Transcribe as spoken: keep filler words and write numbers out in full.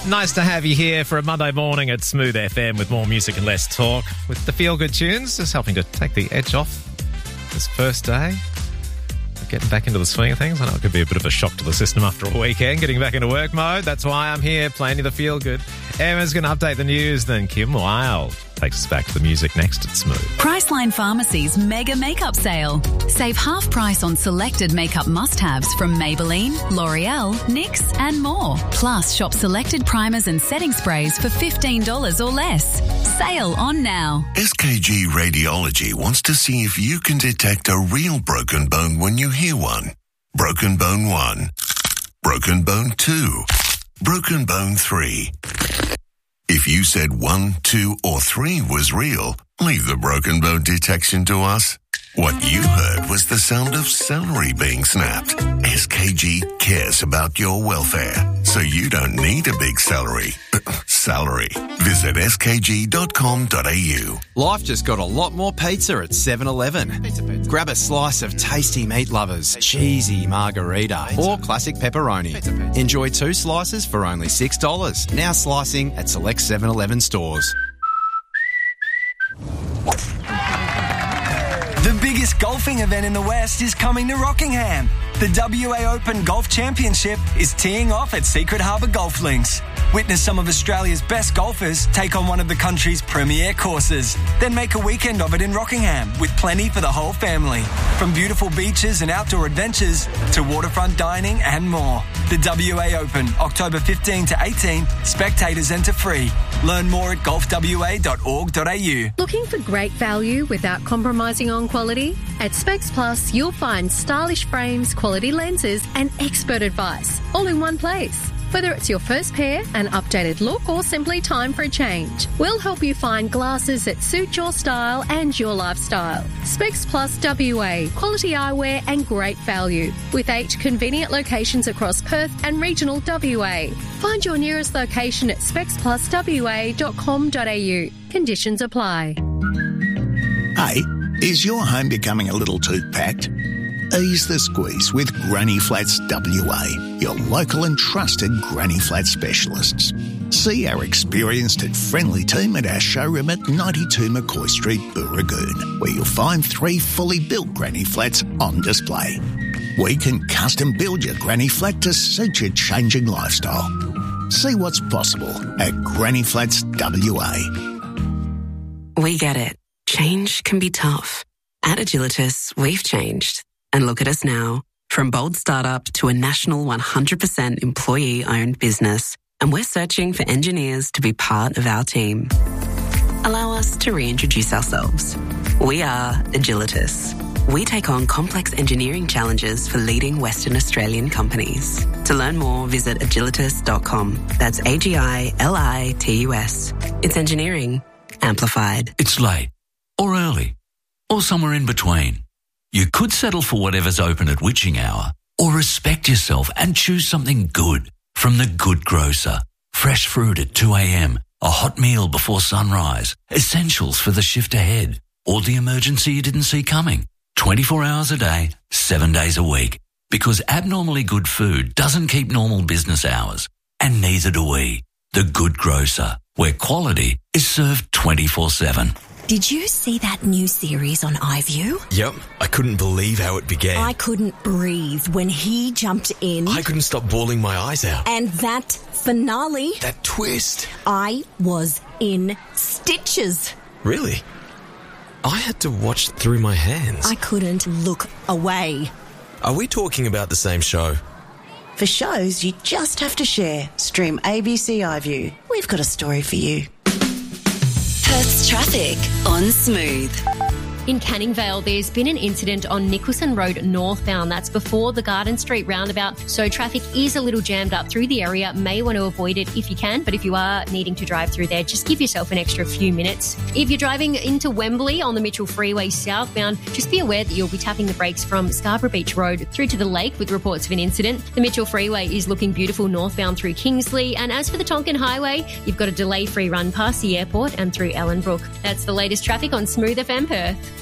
Nice to have you here for a Monday morning at Smooth F M with more music and less talk, with the feel-good tunes just helping to take the edge off this first day. Getting back into the swing of things. I know it could be a bit of a shock to the system after a weekend, getting back into work mode. That's why I'm here, playing you the feel-good. Emma's going to update the news, then Kim Wilde takes us back to the music next at Smooth. Priceline Pharmacy's mega makeup sale. Save half price on selected makeup must-haves from Maybelline, L'Oreal, N Y X and more. Plus, shop selected primers and setting sprays for fifteen dollars or less. Sale on now. S K G Radiology wants to see if you can detect a real broken bone when you hear one. Broken bone one. Broken bone two. Broken bone three. If you said one, two, or three was real, leave the broken bone detection to us. What you heard was the sound of celery being snapped. S K G cares about your welfare, so you don't need a big celery. Salary. Visit s k g dot com dot a u. Life just got a lot more pizza at seven eleven. Pizza, pizza. Grab a slice of tasty meat lovers, pizza. Cheesy margarita, pizza. Or classic pepperoni. Pizza, pizza. Enjoy two slices for only six dollars. Now slicing at select seven eleven stores. The biggest golfing event in the West is coming to Rockingham. The W A Open Golf Championship is teeing off at Secret Harbour Golf Links. Witness some of Australia's best golfers take on one of the country's premier courses. Then make a weekend of it in Rockingham with plenty for the whole family. From beautiful beaches and outdoor adventures to waterfront dining and more. The W A Open, October fifteenth to eighteenth. Spectators enter free. Learn more at golf w a dot org dot a u. Looking for great value without compromising on quality? At Specs Plus, you'll find stylish frames, quality lenses and expert advice all in one place. Whether it's your first pair, an updated look or simply time for a change, we'll help you find glasses that suit your style and your lifestyle. Specs Plus W A, quality eyewear and great value. With eight convenient locations across Perth and regional W A. Find your nearest location at specs plus w a dot com dot a u. Conditions apply. Hey, is your home becoming a little too packed? Ease the squeeze with Granny Flats W A, your local and trusted Granny Flat specialists. See our experienced and friendly team at our showroom at ninety-two McCoy Street, Booragoon, where you'll find three fully built Granny Flats on display. We can custom build your Granny Flat to suit your changing lifestyle. See what's possible at Granny Flats W A. We get it. Change can be tough. At Agilitas, we've changed. And look at us now, from bold startup to a national one hundred percent employee-owned business. And we're searching for engineers to be part of our team. Allow us to reintroduce ourselves. We are Agilitas. We take on complex engineering challenges for leading Western Australian companies. To learn more, visit agilitas dot com. That's A G I L I T U S. It's engineering amplified. It's late, or early, or somewhere in between. You could settle for whatever's open at witching hour, or respect yourself and choose something good from The Good Grocer. Fresh fruit at two a.m, a hot meal before sunrise, essentials for the shift ahead, or the emergency you didn't see coming. twenty-four hours a day, seven days a week. Because abnormally good food doesn't keep normal business hours, and neither do we. The Good Grocer, where quality is served twenty-four seven. Did you see that new series on iView? Yep, I couldn't believe how it began. I couldn't breathe when he jumped in. I couldn't stop bawling my eyes out. And that finale. That twist. I was in stitches. Really? I had to watch through my hands. I couldn't look away. Are we talking about the same show? For shows you just have to share, stream A B C iView. We've got a story for you. Perth's traffic on Smooth. In Canning Vale, there's been an incident on Nicholson Road northbound. That's before the Garden Street roundabout. So traffic is a little jammed up through the area. May want to avoid it if you can. But if you are needing to drive through there, just give yourself an extra few minutes. If you're driving into Wembley on the Mitchell Freeway southbound, just be aware that you'll be tapping the brakes from Scarborough Beach Road through to the lake with reports of an incident. The Mitchell Freeway is looking beautiful northbound through Kingsley. And as for the Tonkin Highway, you've got a delay-free run past the airport and through Ellenbrook. That's the latest traffic on Smooth F M Perth.